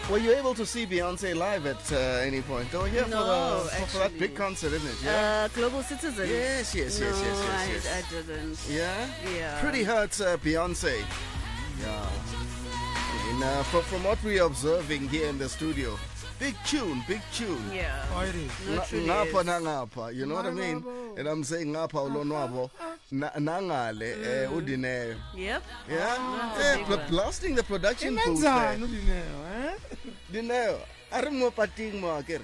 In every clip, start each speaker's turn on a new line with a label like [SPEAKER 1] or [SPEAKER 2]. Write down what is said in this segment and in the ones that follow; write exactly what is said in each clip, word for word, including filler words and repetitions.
[SPEAKER 1] Were you able to see Beyonce live at uh, any point? Oh, yeah,
[SPEAKER 2] No,
[SPEAKER 1] for, the, for, for that
[SPEAKER 2] actually.
[SPEAKER 1] big concert, isn't it? Yeah.
[SPEAKER 2] Uh, Global Citizen.
[SPEAKER 1] Yes, yes,
[SPEAKER 2] no,
[SPEAKER 1] yes, yes, yes, yes.
[SPEAKER 2] I, I didn't.
[SPEAKER 1] Yeah?
[SPEAKER 2] Yeah.
[SPEAKER 1] Pretty hurts uh, Beyonce. Yeah. And, uh, from, from what we're observing here in the studio, big tune, big tune.
[SPEAKER 2] Yeah.
[SPEAKER 3] Oh, it is.
[SPEAKER 2] No, it truly
[SPEAKER 1] Ngapha
[SPEAKER 2] is.
[SPEAKER 1] na ngapha, you know what I mean? And I'm saying ngapha ulonwabo na- nangale eh, udineyo.
[SPEAKER 2] Yep.
[SPEAKER 1] Yeah?
[SPEAKER 2] That's a
[SPEAKER 1] Yeah,
[SPEAKER 2] big
[SPEAKER 1] bl-
[SPEAKER 2] one.
[SPEAKER 1] blasting the production booth there.
[SPEAKER 3] Imenzani uDineo, eh?
[SPEAKER 1] Dineo, are mo pating mo akere.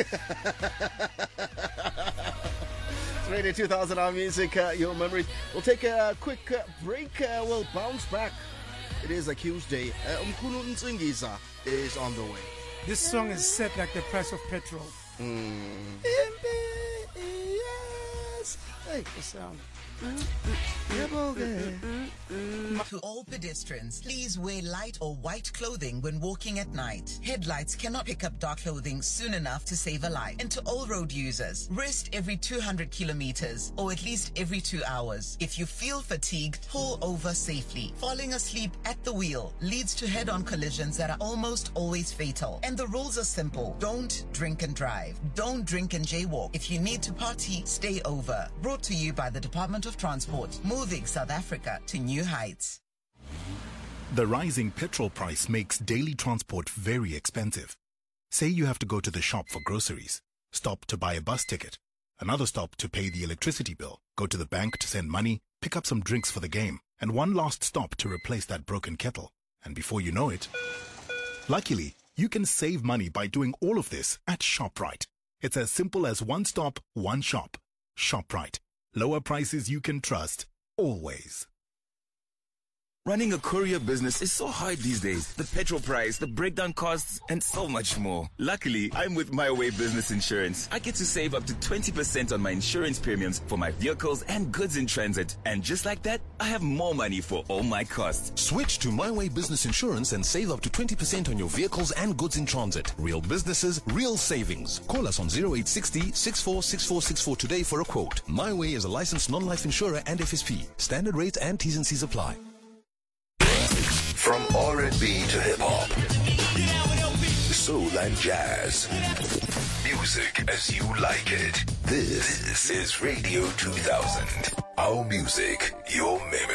[SPEAKER 1] It's Radio two thousand, our music, uh, your memories. We'll take a quick uh, break. Uh, we'll bounce back. It is a Tuesday. Uh, Umkhulu Ntsingiza is on the way.
[SPEAKER 3] This song is set like the price of petrol.
[SPEAKER 1] Mm.
[SPEAKER 3] Yes. Hey, the sound.
[SPEAKER 4] To all pedestrians, please wear light or white clothing when walking at night. Headlights cannot pick up dark clothing soon enough to save a life. And to all road users, rest every two hundred kilometers or at least every two hours. If you feel fatigued, pull over safely. Falling asleep at the wheel leads to head-on collisions that are almost always fatal. And the rules are simple. Don't drink and drive. Don't drink and jaywalk. If you need to party, stay over. Brought to you by the Department of Transport, moving South Africa to new heights.
[SPEAKER 5] The rising petrol price makes daily transport very expensive. Say you have to go to the shop for groceries, stop to buy a bus ticket, another stop to pay the electricity bill, go to the bank to send money, pick up some drinks for the game, and one last stop to replace that broken kettle. And before you know it, luckily, you can save money by doing all of this at ShopRite. It's as simple as one stop, one shop. ShopRite. Lower prices you can trust, always.
[SPEAKER 6] Running a courier business is so hard these days. The petrol price, the breakdown costs, and so much more. Luckily, I'm with My Way Business Insurance. I get to save up to twenty percent on my insurance premiums for my vehicles and goods in transit. And just like that, I have more money for all my costs.
[SPEAKER 7] Switch to My Way Business Insurance and save up to twenty percent on your vehicles and goods in transit. Real businesses, real savings. Call us on zero eight six zero, six four six four six four today for a quote. My Way is a licensed non-life insurer and F S P. Standard rates and T's and C's apply.
[SPEAKER 8] From R and B to hip-hop, soul and jazz, music as you like it. This is Radio two thousand. Our music, your memory.